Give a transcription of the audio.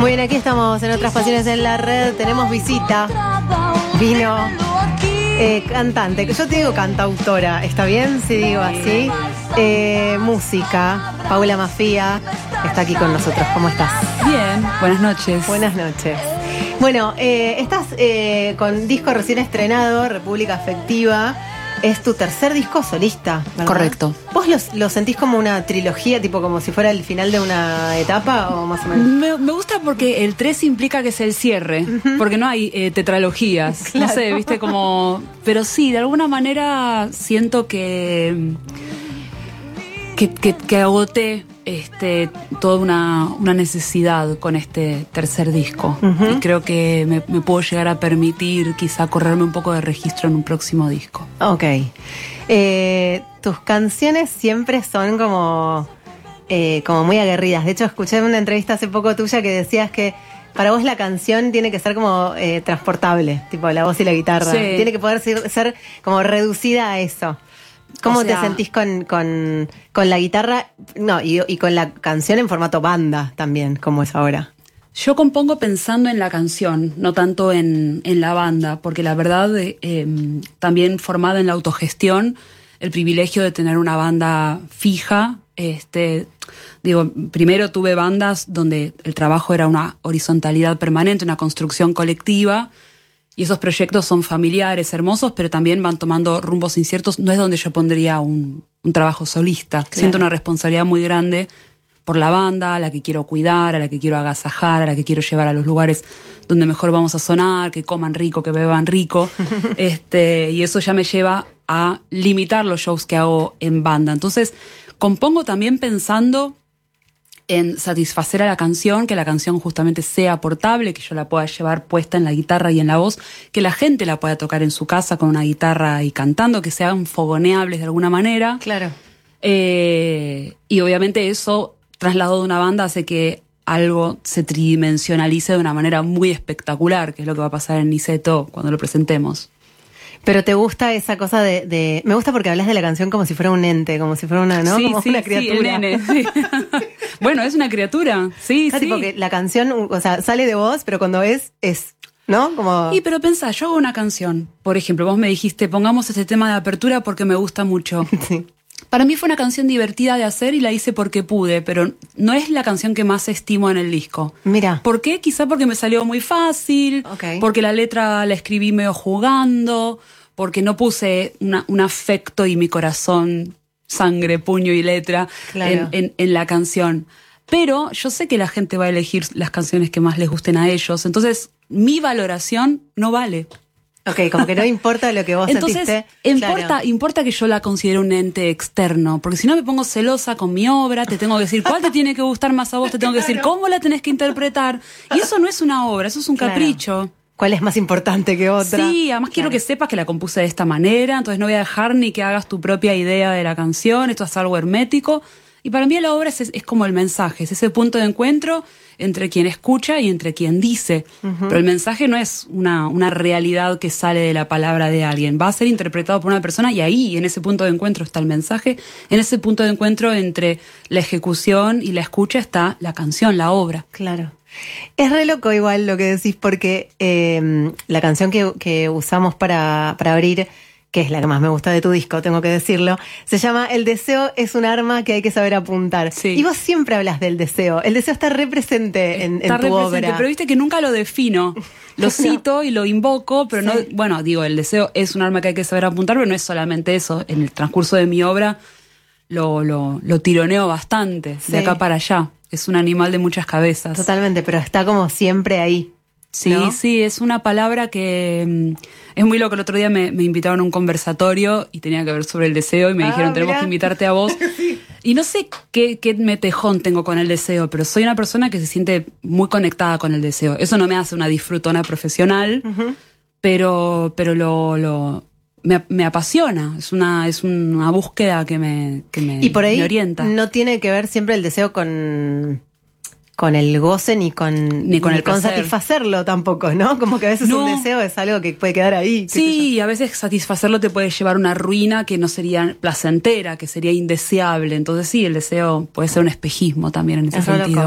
Muy bien, aquí estamos en Otras Pasiones en la Red. Tenemos visita. Vino cantante. Yo te digo cantautora. ¿Está bien si digo así? Música. Paula Mafía está aquí con nosotros. ¿Cómo estás? Bien, buenas noches. Buenas noches. Bueno, estás con disco recién estrenado, República Afectiva. Es tu tercer disco solista, ¿verdad? Correcto. ¿Vos lo sentís como una trilogía, tipo como si fuera el final de una etapa o más o menos? Me gusta porque el 3 implica que es el cierre, porque no hay tetralogías. Claro. No sé, viste, como... Pero sí, de alguna manera siento que agoté toda una necesidad con este tercer disco. Y creo que me puedo llegar a permitir quizá correrme un poco de registro en un próximo disco. Ok. Tus canciones siempre son como muy aguerridas. De hecho, escuché una entrevista hace poco tuya que decías que para vos la canción tiene que ser como transportable, tipo la voz y la guitarra. Sí. Tiene que poder ser como reducida a eso. ¿Cómo te sentís con la guitarra? No, y con la canción en formato banda también, como es ahora. Yo compongo pensando en la canción, no tanto en la banda, porque la verdad, también formada en la autogestión, el privilegio de tener una banda fija, primero tuve bandas donde el trabajo era una horizontalidad permanente, una construcción colectiva. Y esos proyectos son familiares, hermosos, pero también van tomando rumbos inciertos. No es donde yo pondría un trabajo solista. Claro. Siento una responsabilidad muy grande por la banda, a la que quiero cuidar, a la que quiero agasajar, a la que quiero llevar a los lugares donde mejor vamos a sonar, que coman rico, que beban rico. Y eso ya me lleva a limitar los shows que hago en banda. Entonces, compongo también pensando en satisfacer a la canción, que la canción justamente sea portable, que yo la pueda llevar puesta en la guitarra y en la voz, que la gente la pueda tocar en su casa con una guitarra y cantando, que sean fogoneables de alguna manera. Claro. Y obviamente eso, trasladado de una banda, hace que algo se tridimensionalice de una manera muy espectacular, que es lo que va a pasar en Niceto cuando lo presentemos. Pero te gusta esa cosa de... Me gusta porque hablas de la canción como si fuera un ente, como si fuera una, ¿no? Sí, como sí, una criatura. Sí, el nene, sí. Bueno, es una criatura, sí, sí. Porque la canción, o sea, sale de vos, pero cuando es, ¿no? Como... Pero pensá, yo hago una canción, por ejemplo, vos me dijiste, pongamos este tema de apertura porque me gusta mucho. Sí. Para mí fue una canción divertida de hacer y la hice porque pude, pero no es la canción que más estimo en el disco. Mira. ¿Por qué? Quizá porque me salió muy fácil, okay. Porque la letra la escribí medio jugando, porque no puse un afecto y mi corazón, sangre, puño y letra, claro, en la canción. Pero yo sé que la gente va a elegir las canciones que más les gusten a ellos, entonces mi valoración no vale. Ok, como que no importa lo que vos sentiste. Entonces, importa que yo la considere un ente externo, porque si no me pongo celosa con mi obra, te tengo que decir cuál te tiene que gustar más a vos, te tengo que decir cómo la tenés que interpretar, y eso no es una obra, eso es un capricho. ¿Cuál es más importante que otra? Sí, además quiero que sepas que la compuse de esta manera, entonces no voy a dejar ni que hagas tu propia idea de la canción, esto es algo hermético. Y para mí la obra es como el mensaje, es ese punto de encuentro entre quien escucha y entre quien dice. Pero el mensaje no es una realidad que sale de la palabra de alguien, va a ser interpretado por una persona y ahí, en ese punto de encuentro está el mensaje, en ese punto de encuentro entre la ejecución y la escucha está la canción, la obra. Claro. Es re loco igual lo que decís porque la canción que usamos para abrir, que es la que más me gusta de tu disco, tengo que decirlo, se llama El deseo es un arma que hay que saber apuntar. Sí. Y vos siempre hablas del deseo. El deseo está re presente en tu obra. Pero viste que nunca lo defino. Lo cito y lo invoco, pero sí. No, bueno, digo, el deseo es un arma que hay que saber apuntar, pero no es solamente eso. En el transcurso de mi obra lo tironeo bastante, sí, de acá para allá. Es un animal de muchas cabezas. Totalmente, pero está como siempre ahí. Sí, ¿no? Sí, es una palabra que es muy loco. El otro día me invitaron a un conversatorio y tenía que ver sobre el deseo y me dijeron, tenemos que invitarte a vos. Sí. Y no sé qué metejón tengo con el deseo, pero soy una persona que se siente muy conectada con el deseo. Eso no me hace una disfrutona profesional, pero me apasiona. Es una búsqueda que me y por ahí me orienta. No tiene que ver siempre el deseo con el goce ni con el con satisfacerlo tampoco, ¿no? Como que a veces un deseo es algo que puede quedar ahí. Sí, y a veces satisfacerlo te puede llevar a una ruina que no sería placentera, que sería indeseable. Entonces sí, el deseo puede ser un espejismo también en ese sentido. Loco.